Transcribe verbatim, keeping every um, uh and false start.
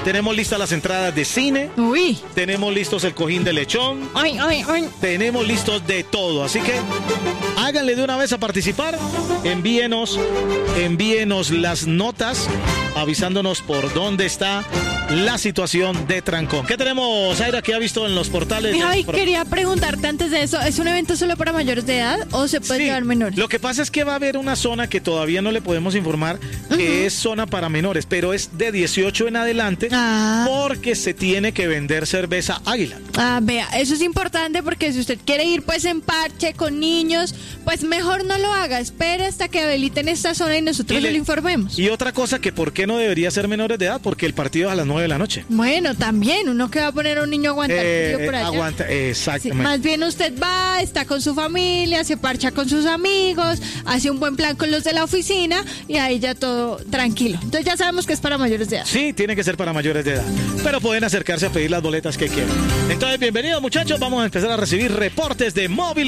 tenemos listas las entradas de cine. Uy. Tenemos listos el cojín de lechón. Ay, ay, ay. Tenemos listos de todo. Así que háganle de una vez a participar. Envíenos, envíenos las notas avisándonos por dónde está la situación de trancón. ¿Qué tenemos, Aira, que ha visto en los portales? Ay, por... quería preguntarte antes de eso, ¿es un evento solo para mayores de edad o se puede Sí, llevar menores? lo que pasa es que va a haber una zona que todavía no le podemos informar, que uh-huh. es zona para menores, pero es de dieciocho en adelante, ah. porque se tiene que vender cerveza Águila. Ah, vea, eso es importante porque si usted quiere ir pues en parche con niños, pues mejor no lo haga, espere hasta que habiliten esta zona y nosotros y le, lo informemos. Y otra cosa, que por qué no debería ser menores de edad, porque el partido es a las nueve de la noche. Bueno, también, uno que va a poner a un niño a aguantar eh, frío por allá. Aguanta, exactamente. Sí, más bien usted va, está con su familia, se parcha con sus amigos, hace un buen plan con los de la oficina y ahí ya todo tranquilo. Entonces ya sabemos que es para mayores de edad. Sí, tiene que ser para mayores de edad, pero pueden acercarse a pedir las boletas que quieran. Entonces, bienvenidos muchachos, vamos a empezar a recibir reportes de móvil.